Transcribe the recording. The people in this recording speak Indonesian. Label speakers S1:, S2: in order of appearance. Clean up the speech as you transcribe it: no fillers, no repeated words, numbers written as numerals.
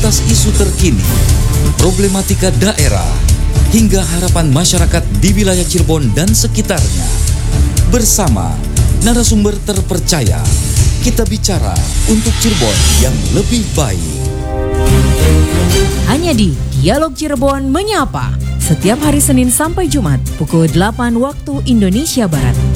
S1: atas isu terkini, problematika daerah, hingga harapan masyarakat di wilayah Cirebon dan sekitarnya. Bersama narasumber terpercaya, kita bicara untuk Cirebon yang lebih baik.
S2: Hanya di Dialog Cirebon Menyapa, setiap hari Senin sampai Jumat pukul 8 waktu Indonesia Barat.